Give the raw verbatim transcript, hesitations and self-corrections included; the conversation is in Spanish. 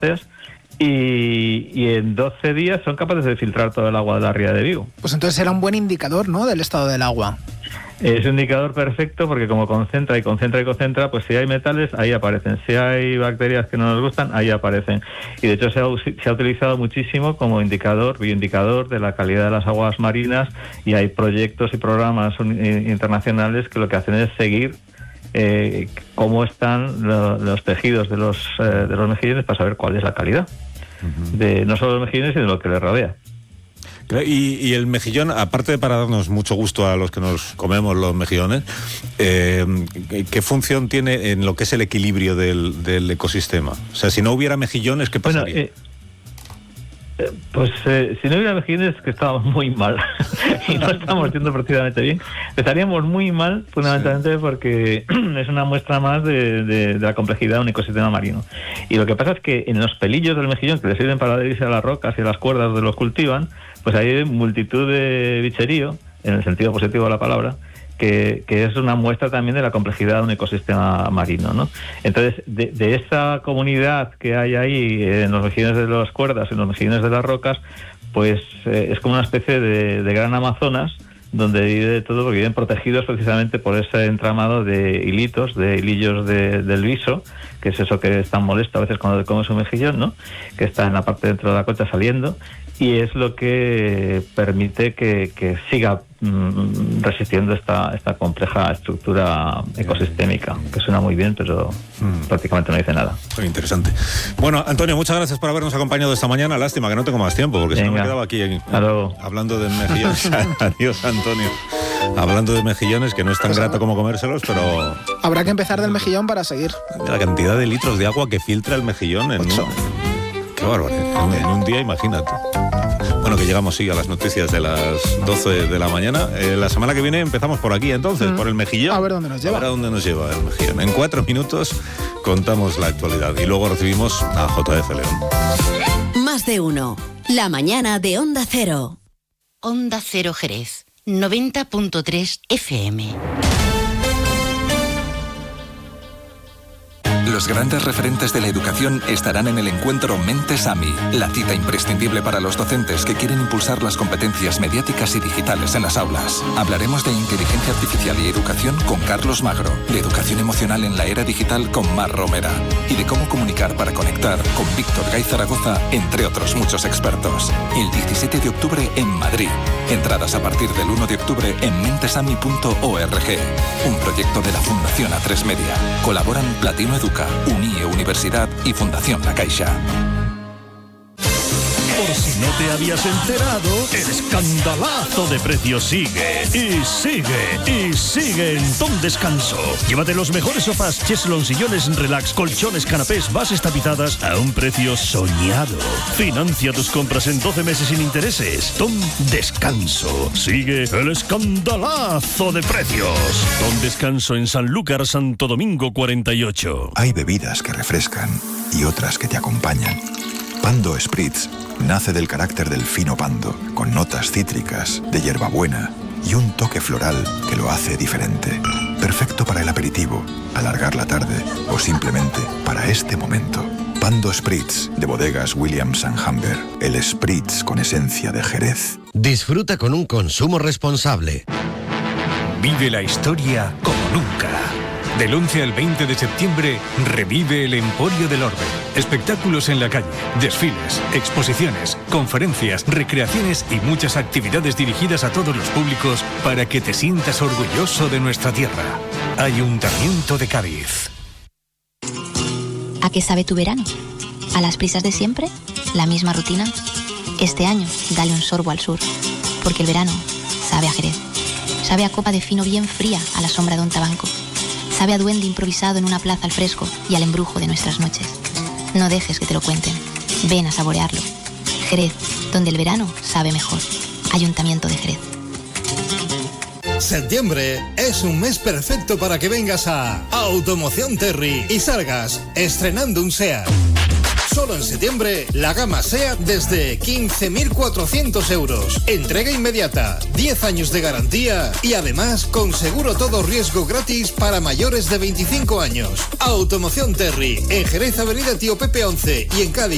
y, y en doce días son capaces de filtrar todo el agua de la ría de Vigo. Pues entonces era un buen indicador, ¿no?, del estado del agua. Es un indicador perfecto porque como concentra y concentra y concentra, pues si hay metales, ahí aparecen. Si hay bacterias que no nos gustan, ahí aparecen. Y de hecho se ha, se ha utilizado muchísimo como indicador, bioindicador de la calidad de las aguas marinas, y hay proyectos y programas internacionales que lo que hacen es seguir eh, cómo están lo, los tejidos de los, eh, de los mejillones para saber cuál es la calidad uh-huh. de no solo los mejillones, sino de lo que les rodea. Y, y el mejillón, aparte de para darnos mucho gusto a los que nos comemos los mejillones, eh, ¿qué función tiene en lo que es el equilibrio del, del ecosistema? O sea, si no hubiera mejillones, ¿qué pasaría? Bueno, eh, eh, pues eh, si no hubiera mejillones, que estábamos muy mal y no estamos yendo precisamente bien. Estaríamos muy mal, fundamentalmente, sí. porque es una muestra más de, de, de la complejidad de un ecosistema marino. Y lo que pasa es que en los pelillos del mejillón, que le sirven para adherirse a las rocas y a las cuerdas donde los cultivan, pues hay multitud de bicherío, en el sentido positivo de la palabra, que, que es una muestra también de la complejidad de un ecosistema marino, ¿no? Entonces, de, de esa comunidad que hay ahí en los mejillones de las cuerdas, en los mejillones de las rocas, pues eh, es como una especie de, de gran Amazonas, donde vive de todo, porque viven protegidos precisamente por ese entramado de hilitos, de hilillos de, del viso, que es eso que es tan molesto a veces cuando comes un mejillón, ¿no?, que está en la parte dentro de la concha saliendo, y es lo que permite que, que siga mm, resistiendo esta, esta compleja estructura ecosistémica, que suena muy bien, pero mm. prácticamente no dice nada. Muy interesante. Bueno, Antonio, muchas gracias por habernos acompañado esta mañana. Lástima que no tengo más tiempo, porque Venga. si no me quedaba aquí en, Claro. hablando de mejillones. Adiós, Antonio. Hablando de mejillones, que no es tan pues grato como comérselos, pero... Habrá que empezar del mejillón para seguir. La cantidad de litros de agua que filtra el mejillón en... Ocho. Qué bárbaro. En, en un día, imagínate. Bueno, que llegamos, sí, a las noticias de las doce de la mañana. Eh, la semana que viene empezamos por aquí, entonces, mm. por el mejillón. A ver dónde nos lleva. A ver a dónde nos lleva el mejillón. En cuatro minutos contamos la actualidad y luego recibimos a J F León. Más de uno. La mañana de Onda Cero. Onda Cero Jerez. noventa punto tres F M. Los grandes referentes de la educación estarán en el encuentro Mentes A M I, la cita imprescindible para los docentes que quieren impulsar las competencias mediáticas y digitales en las aulas. Hablaremos de inteligencia artificial y educación con Carlos Magro, de educación emocional en la era digital con Mar Romera y de cómo comunicar para conectar con Víctor Gay Zaragoza, entre otros muchos expertos. El diecisiete de octubre en Madrid. Entradas a partir del uno de octubre en mentesami punto org. Un proyecto de la Fundación A tres Media. Colaboran Platino Educa, Unie Universidad y Fundación La Caixa. Por si no te habías enterado, el escandalazo de precios sigue, y sigue, y sigue en Don Descanso. Llévate los mejores sofás, cheslon, sillones, relax, colchones, canapés, bases tapizadas a un precio soñado. Financia tus compras en doce meses sin intereses. Don Descanso. Sigue el escandalazo de precios. Don Descanso en Sanlúcar, Santo Domingo cuarenta y ocho. Hay bebidas que refrescan y otras que te acompañan. Pando Spritz nace del carácter del fino pando, con notas cítricas, de hierbabuena y un toque floral que lo hace diferente. Perfecto para el aperitivo, alargar la tarde o simplemente para este momento. Pando Spritz, de bodegas Williams and Humber. El Spritz con esencia de Jerez. Disfruta con un consumo responsable. Vive la historia como nunca. Del once al veinte de septiembre, revive el Emporio del Orbe. Espectáculos en la calle, desfiles, exposiciones, conferencias, recreaciones y muchas actividades dirigidas a todos los públicos para que te sientas orgulloso de nuestra tierra. Ayuntamiento de Cádiz. ¿A qué sabe tu verano? ¿A las prisas de siempre? ¿La misma rutina? Este año, dale un sorbo al sur, porque el verano sabe a Jerez. Sabe a copa de fino bien fría a la sombra de un tabanco. Sabe a duende improvisado en una plaza al fresco y al embrujo de nuestras noches. No dejes que te lo cuenten. Ven a saborearlo. Jerez, donde el verano sabe mejor. Ayuntamiento de Jerez. Septiembre es un mes perfecto para que vengas a Automoción Terry y salgas estrenando un SEAT. Solo en septiembre, la gama SEAT desde quince mil cuatrocientos euros. Entrega inmediata, diez años de garantía y además con seguro todo riesgo gratis para mayores de veinticinco años. Automoción Terry, en Jerez, Avenida Tío Pepe once y en Cádiz.